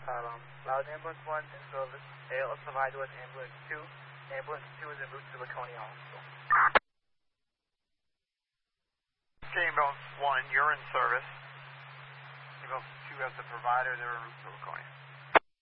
Loud Ambulance 1 in service. ALS provided with Ambulance 2. Ambulance 2 is en route to Laconia Hospital. Ambulance 1, you're in service. Ambulance 2 has the provider, they're en route to Laconia.